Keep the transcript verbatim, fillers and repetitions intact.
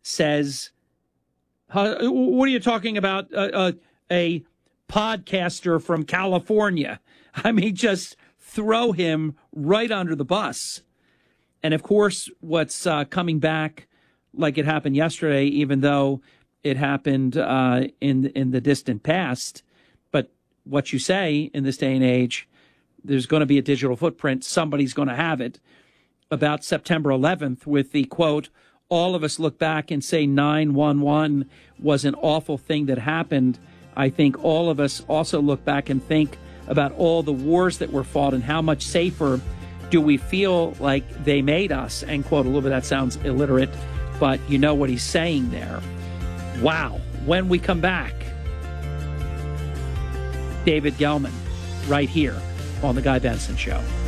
says, uh, what are you talking about? Uh, uh, a podcaster from California. I mean, just throw him right under the bus. And of course, what's uh, coming back like it happened yesterday, even though it happened uh, in in the distant past. But what you say in this day and age, there's going to be a digital footprint. Somebody's going to have it. About September eleventh with the quote, all of us look back and say nine one one was an awful thing that happened. I think all of us also look back and think about all the wars that were fought and how much safer do we feel like they made us, end quote. A little bit that sounds illiterate, but you know what he's saying there. Wow. When we come back, David Gelman right here on The Guy Benson Show.